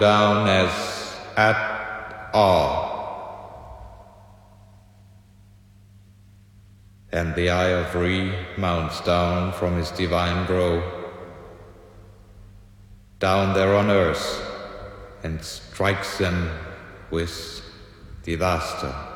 down as at awe, and the eye of Re mounts down from his divine grove, down there on earth, and strikes them with disaster.